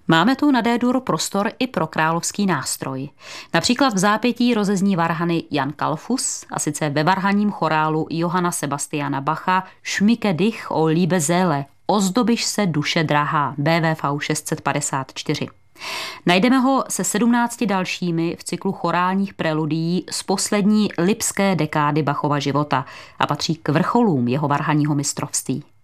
Máme tu na D-dur prostor i pro královský nástroj. Například v zápětí rozezní varhany Jan Kalfus, a sice ve varhanním chorálu Johanna Sebastiana Bacha Schmücke dich, o liebe Seele, ozdobiš se duše drahá, BWV 654. Najdeme ho se 17 dalšími v cyklu chorálních preludií z poslední lipské dekády Bachova života a patří k vrcholům jeho varhanního mistrovství.